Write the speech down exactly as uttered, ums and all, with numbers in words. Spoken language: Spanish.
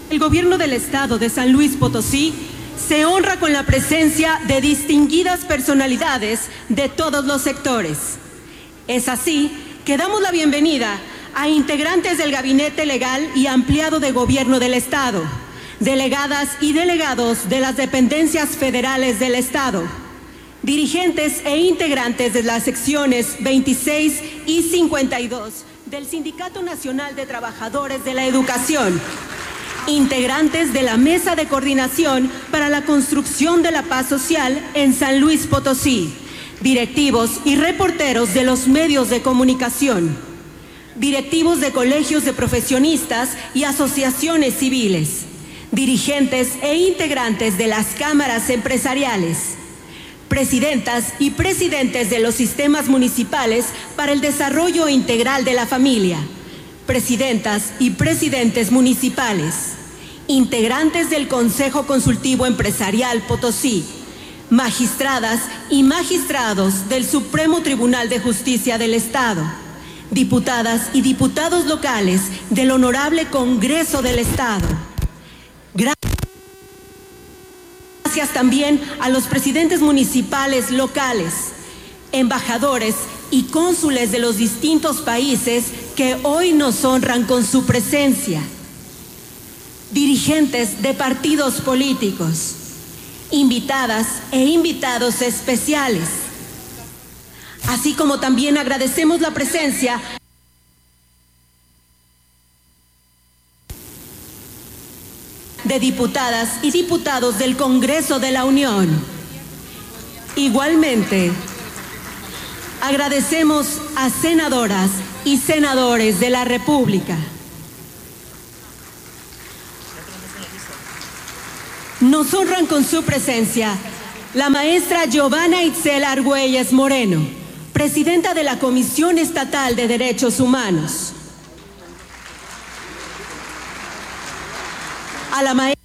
El Gobierno del Estado de San Luis Potosí se honra con la presencia de distinguidas personalidades de todos los sectores. Es así que damos la bienvenida a integrantes del Gabinete Legal y Ampliado de Gobierno del Estado, delegadas y delegados de las dependencias federales del Estado, dirigentes e integrantes de las secciones veintiséis y cincuenta y dos del Sindicato Nacional de Trabajadores de la Educación, integrantes de la Mesa de Coordinación para la Construcción de la Paz Social en San Luis Potosí, directivos y reporteros de los medios de comunicación, directivos de colegios de profesionistas y asociaciones civiles, dirigentes e integrantes de las cámaras empresariales, presidentas y presidentes de los sistemas municipales para el desarrollo integral de la familia, presidentas y presidentes municipales, integrantes del Consejo Consultivo Empresarial Potosí, magistradas y magistrados del Supremo Tribunal de Justicia del Estado, diputadas y diputados locales del Honorable Congreso del Estado. Gracias también a los presidentes municipales locales, embajadores y cónsules de los distintos países que hoy nos honran con su presencia, dirigentes de partidos políticos, invitadas e invitados especiales, así como también agradecemos la presencia de diputadas y diputados del Congreso de la Unión. Igualmente, agradecemos a senadoras y senadores de la República. Nos honran con su presencia la maestra Giovanna Itzel Argüelles Moreno, presidenta de la Comisión Estatal de Derechos Humanos. A la maestra